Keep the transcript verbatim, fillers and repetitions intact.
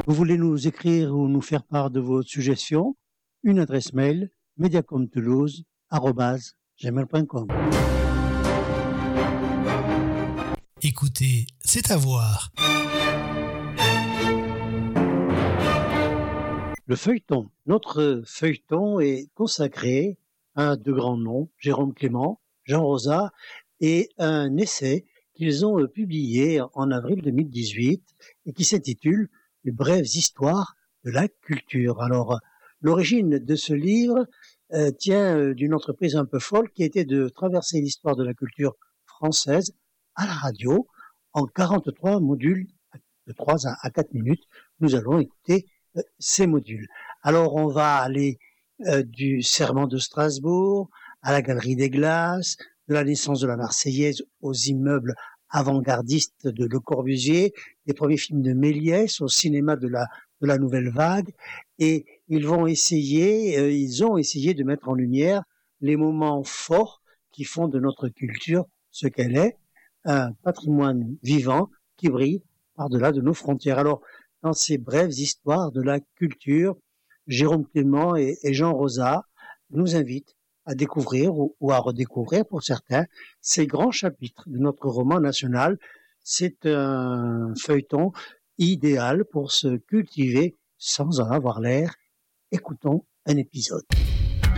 Vous voulez nous écrire ou nous faire part de vos suggestions? Une adresse mail mediacomtoulouse arobase gmail point com. Écoutez, c'est à voir. Le feuilleton. Notre feuilleton est consacré à deux grands noms, Jérôme Clément, Jean Rosa, et un essai qu'ils ont publié en avril deux mille dix-huit et qui s'intitule « Les brèves histoires de la culture ». Alors, l'origine de ce livre euh, tient d'une entreprise un peu folle qui était de traverser l'histoire de la culture française à la radio en quarante-trois modules de trois à quatre minutes. Nous allons écouter euh, ces modules. Alors, on va aller euh, du Serment de Strasbourg à la Galerie des Glaces, de la naissance de la Marseillaise aux immeubles avant-gardistes de Le Corbusier, des premiers films de Méliès au cinéma de la, de la Nouvelle Vague. Et ils vont essayer, euh, ils ont essayé de mettre en lumière les moments forts qui font de notre culture ce qu'elle est, un patrimoine vivant qui brille par-delà de nos frontières. Alors, dans ces brèves histoires de la culture, Jérôme Clément et, et Jean Rosa nous invitent à découvrir ou, ou à redécouvrir pour certains ces grands chapitres de notre roman national. C'est un feuilleton idéal pour se cultiver sans en avoir l'air. Écoutons un épisode.